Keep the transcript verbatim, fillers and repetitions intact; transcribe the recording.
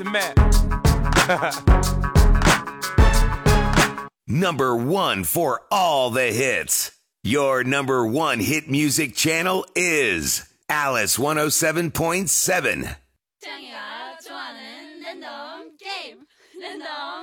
the man. Number one for all the hits. Your number one hit music channel is Alice one oh seven point seven. 짱이가 좋아하는 랜덤 게임 랜덤